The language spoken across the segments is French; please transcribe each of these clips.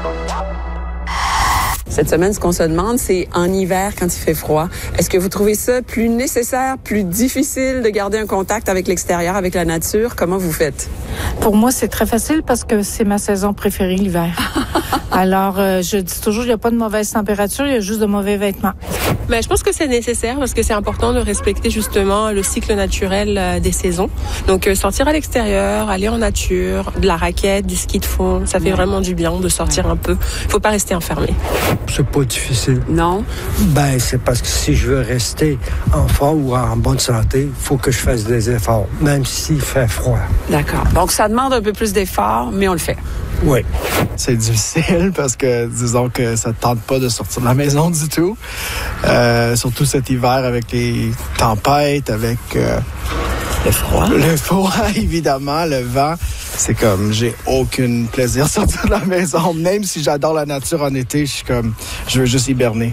Cette semaine, ce qu'on se demande, c'est en hiver, quand il fait froid, est-ce que vous trouvez ça plus nécessaire, plus difficile de garder un contact avec l'extérieur, avec la nature? Comment vous faites? Pour moi, c'est très facile parce que c'est ma saison préférée, l'hiver. Alors, je dis toujours, il n'y a pas de mauvaise température, il y a juste de mauvais vêtements. Ben, je pense que c'est nécessaire parce que c'est important de respecter justement le cycle naturel des saisons. Donc, sortir à l'extérieur, aller en nature, de la raquette, du ski de fond, ça fait vraiment du bien de sortir un peu. Il faut pas rester enfermé. C'est pas difficile. Non? Ben, c'est parce que si je veux rester en forme ou en bonne santé, il faut que je fasse des efforts, même s'il fait froid. D'accord. Donc, ça demande un peu plus d'efforts, mais on le fait. Oui. C'est difficile parce que, disons que ça ne tente pas de sortir de la maison du tout. Surtout cet hiver avec les tempêtes, avec le froid. Le froid, évidemment, le vent. C'est comme, j'ai aucun plaisir de sortir de la maison. Même si j'adore la nature en été, je veux juste hiberner.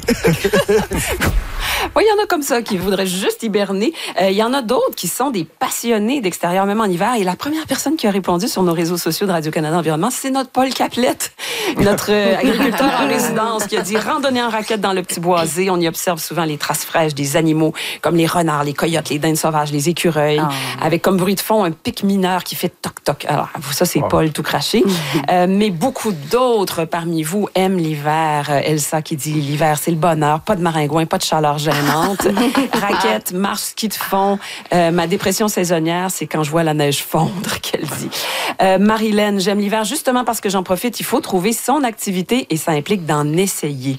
Oui, il y en a comme ça qui voudraient juste hiberner. Il y en a d'autres qui sont des passionnés d'extérieur, même en hiver. Et la première personne qui a répondu sur nos réseaux sociaux de Radio-Canada Environnement, c'est notre Paul Caplette, notre agriculteur en résidence, qui a dit « Randonnée en raquette dans le petit boisé. On y observe souvent les traces fraîches des animaux, comme les renards, les coyotes, les dindes sauvages, les écureuils, avec comme bruit de fond un pic mineur qui fait toc-toc. » Alors, ça, c'est Paul tout craché. Mais beaucoup d'autres parmi vous aiment l'hiver. Elsa qui dit « L'hiver, c'est le bonheur. Pas de maringouin, pas de chaleur gênante. Raquette, marche, ski de fond. Ma dépression saisonnière, c'est quand je vois la neige fondre, qu'elle dit. Marilène, j'aime l'hiver justement parce que j'en profite. Il faut trouver son activité et ça implique d'en essayer.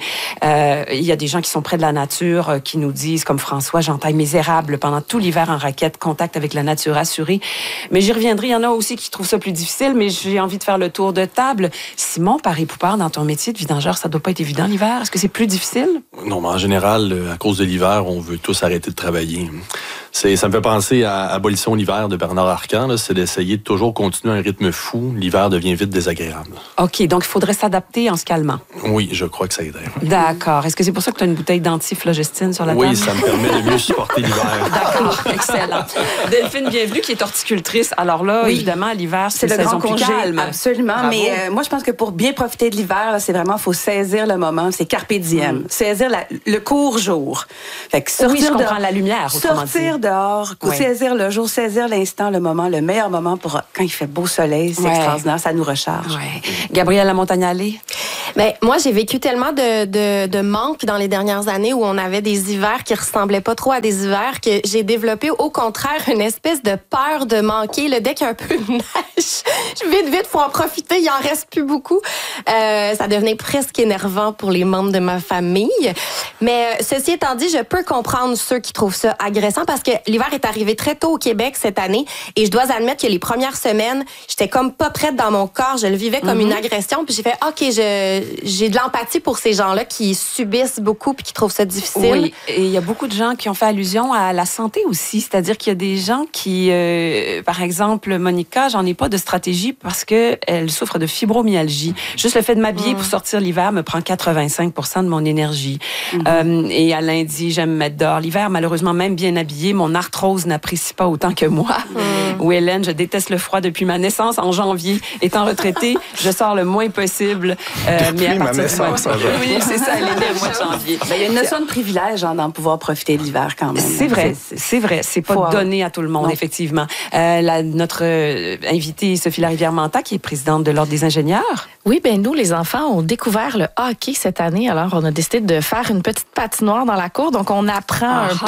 Il y a des gens qui sont près de la nature qui nous disent, comme François, j'entaille misérable pendant tout l'hiver en raquette, contact avec la nature assuré. Mais j'y reviendrai. Il y en a aussi qui trouvent ça plus difficile, mais j'ai envie de faire le tour de table. Simon, Paris-Poupard, dans ton métier de vidangeur, ça doit pas être évident l'hiver. Est-ce que c'est plus difficile? Non, mais en général, à cause de l'hiver, on veut tous arrêter de travailler. Ça me fait penser à Abolition l'hiver de Bernard Arcan. C'est d'essayer de toujours continuer un rythme fou. L'hiver devient vite désagréable. OK, donc il faudrait s'adapter en se calmant. Oui, je crois que ça aiderait. D'accord. Est-ce que c'est pour ça que tu as une bouteille d'antiflogestine sur la table? Oui, ça me permet de mieux supporter l'hiver. D'accord, excellent. Delphine Bienvenue, qui est horticultrice. Alors là, évidemment, l'hiver, c'est le grand congé. Calme. Absolument. Bravo. Mais moi, je pense que pour bien profiter de l'hiver, là, c'est vraiment, il faut saisir le moment. C'est carpe diem. Saisir le court jour. Fait que je comprends la lumière, autrement dit. Sortir dehors, saisir le jour, saisir l'instant, le moment, le meilleur moment pour quand il fait beau soleil, c'est extraordinaire, ça nous recharge. Ouais. Gabrielle Lamontagne-Allé? Ben, moi, j'ai vécu tellement de manque dans les dernières années où on avait des hivers qui ressemblaient pas trop à des hivers que j'ai développé, au contraire, une espèce de peur de manquer. Dès qu'il y a un peu de neige, vite, faut en profiter, il en reste plus beaucoup. Ça devenait presque énervant pour les membres de ma famille. Mais ceci étant dit, je peux comprendre ceux qui trouvent ça agressant parce que l'hiver est arrivé très tôt au Québec cette année et je dois admettre que les premières semaines, j'étais comme pas prête dans mon corps, je le vivais comme une agression puis j'ai fait OK, j'ai de l'empathie pour ces gens-là qui subissent beaucoup puis qui trouvent ça difficile. Oui, et il y a beaucoup de gens qui ont fait allusion à la santé aussi, c'est-à-dire qu'il y a des gens qui par exemple, Monica, j'en ai pas de stratégie parce que elle souffre de fibromyalgie. Juste le fait de m'habiller pour sortir l'hiver me prend 85% de mon énergie. Et Alain dit, j'aime mettre dehors l'hiver. Malheureusement, même bien habillée, mon arthrose n'apprécie pas autant que moi. Ou Hélène, je déteste le froid depuis ma naissance en janvier. Étant retraitée, je sors le moins possible. Mais à partir naissance, du mois... Oui, c'est ça, elle est née le mois de janvier. Il y a une notion de privilège d'en pouvoir profiter de l'hiver quand même. C'est vrai, c'est vrai. C'est pas donné à tout le monde, effectivement. Notre invitée, Sophie Larivière-Manta, qui est présidente de l'Ordre des ingénieurs. Oui, ben nous, les enfants, ont découvert le hockey cette année. Alors, on a décidé de faire une petite patinoire dans la cour. Donc, on apprend un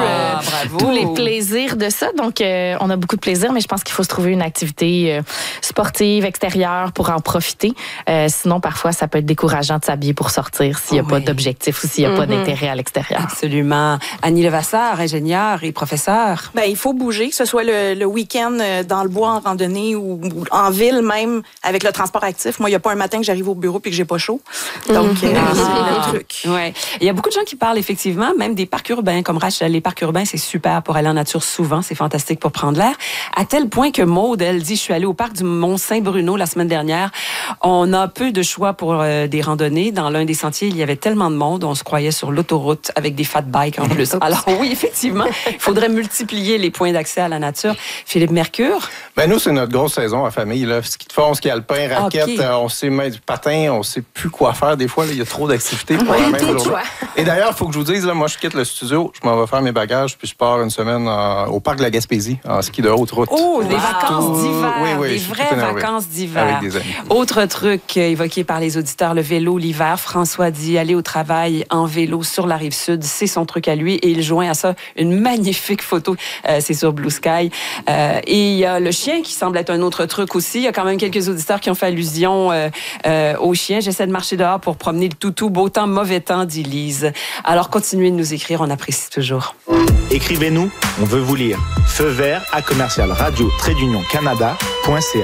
peu tous les plaisirs de ça. Donc, on a beaucoup de plaisir, mais je pense qu'il faut se trouver une activité sportive, extérieure pour en profiter. Sinon, parfois, ça peut être décourageant de s'habiller pour sortir s'il n'y a pas d'objectif ou s'il n'y a pas d'intérêt à l'extérieur. Absolument. Annie Levasseur, ingénieure et professeure. Ben, il faut bouger, que ce soit le week-end dans le bois en randonnée ou en ville même avec le transport actif. Moi, il n'y a pas un matin que j'arrive au bureau puis que j'ai pas chaud. Donc, c'est le truc. Ouais. Il y a beaucoup de gens qui parlent effectivement, même des parcs urbains, comme Rachel. Les parcs urbains, c'est super pour aller en nature souvent. C'est fantastique pour prendre l'air. À tel point que Maude, elle dit, je suis allée au parc du Mont-Saint-Bruno la semaine dernière. On a peu de choix pour des randonnées. Dans l'un des sentiers, il y avait tellement de monde, on se croyait sur l'autoroute avec des fat bikes en plus. Alors oui, effectivement, il faudrait multiplier les points d'accès à la nature. Philippe Mercure? Ben nous, c'est notre grosse saison en famille. Là. Ski de fond, ski alpin, raquette, okay. On sait mettre du patin, on sait plus quoi faire. Des fois, il y a trop d'activités pour la même journée. Et d'ailleurs, il faut que je vous dise, là, moi, je quitte le studio, je m'en vais faire mes bagages, puis je pars une semaine au parc de la Gaspésie, en ski de haute route. Oh, des vacances d'hiver. Oui, des vraies vacances d'hiver. Avec des amis. Autre truc évoqué par les auditeurs, le vélo l'hiver. François dit aller au travail en vélo sur la Rive-Sud, c'est son truc à lui. Et il joint à ça une magnifique photo. C'est sur Blue Sky. Et il y a le chien qui semble être un autre truc aussi. Il y a quand même quelques auditeurs qui ont fait allusion au chien. J'essaie de marcher dehors pour promener le toutou. Beau temps, mauvais temps, dit Lise. Alors, continuez de nous écrire. On apprécie toujours. Écrivez-nous. On veut vous lire. Feu vert à commercial-radio-canada.ca.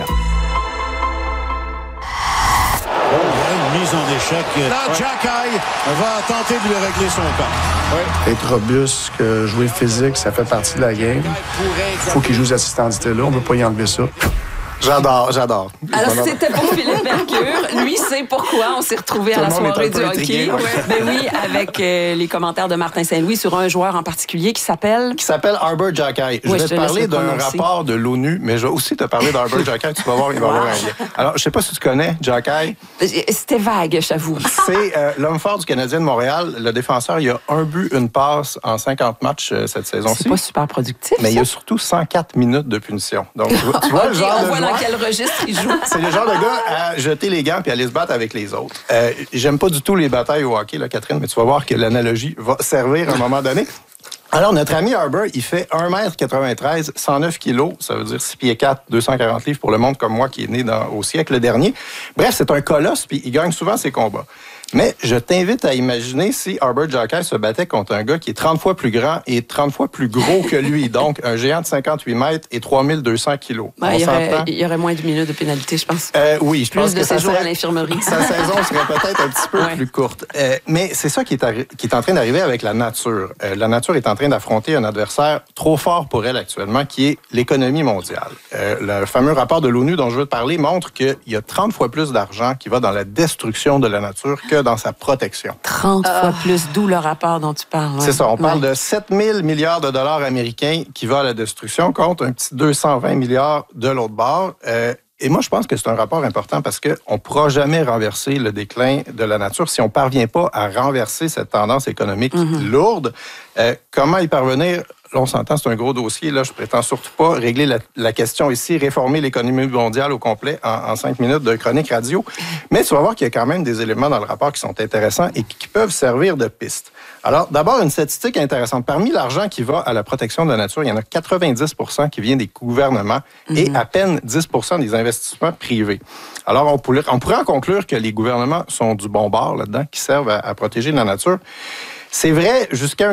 Mise en échec. Là, Jacky va tenter de lui régler son cas. Oui. Être robuste, jouer physique, ça fait partie de la game. Il faut qu'il joue les assistants-là. On ne peut pas y enlever ça. J'adore. Alors, c'était pour Philippe Mercure. Lui, c'est pourquoi on s'est retrouvés à la soirée du hockey. Ben oui, avec les commentaires de Martin Saint-Louis sur un joueur en particulier qui s'appelle Arbor Xhekaj. Je vais te parler d'un rapport de l'ONU, mais je vais aussi te parler d'Arbor Xhekaj. Tu vas voir, il va avoir un lien. Alors, je ne sais pas si tu connais Xhekaj. C'était vague, j'avoue. C'est l'homme fort du Canadien de Montréal. Le défenseur, il a un but, une passe en 50 matchs cette saison-ci. C'est pas super productif. Mais il y a surtout 104 minutes de punition. Donc, tu vois le genre de dans quel registre il joue. C'est le genre de gars à jeter les gants puis aller se battre avec les autres. J'aime pas du tout les batailles au hockey, là, Catherine, mais tu vas voir que l'analogie va servir à un moment donné. Alors, notre ami Arbor, il fait 1m93, 109 kilos, ça veut dire 6 pieds 4, 240 livres pour le monde comme moi qui est né au siècle dernier. Bref, c'est un colosse, puis il gagne souvent ses combats. Mais je t'invite à imaginer si Arbor Xhekaj se battait contre un gars qui est 30 fois plus grand et 30 fois plus gros que lui. Donc, un géant de 58 mètres et 3200 kilos. Il y aurait moins d'une minute de pénalité, je pense. Oui, je pense que ça serait à l'infirmerie. Sa saison serait peut-être un petit peu plus courte. Mais c'est ça qui est en train d'arriver avec la nature. La nature est en train d'affronter un adversaire trop fort pour elle actuellement, qui est l'économie mondiale. Le fameux rapport de l'ONU dont je veux te parler montre qu'il y a 30 fois plus d'argent qui va dans la destruction de la nature que dans sa protection. 30 fois plus, d'où le rapport dont tu parles. C'est ça, on parle de 7 000 milliards de dollars américains qui va à la destruction contre un petit 220 milliards de l'autre bord. Et moi, je pense que c'est un rapport important parce qu'on ne pourra jamais renverser le déclin de la nature si on ne parvient pas à renverser cette tendance économique lourde. Comment y parvenir? Là, on s'entend, c'est un gros dossier. Là, je prétends surtout pas régler la question ici, réformer l'économie mondiale au complet en 5 minutes de chronique radio. Mais tu vas voir qu'il y a quand même des éléments dans le rapport qui sont intéressants et qui peuvent servir de piste. Alors, d'abord, une statistique intéressante. Parmi l'argent qui va à la protection de la nature, il y en a 90 % qui vient des gouvernements et à peine 10 % des investissements privés. Alors, on pourrait en conclure que les gouvernements sont du bon bord là-dedans, qui servent à protéger la nature. C'est vrai jusqu'à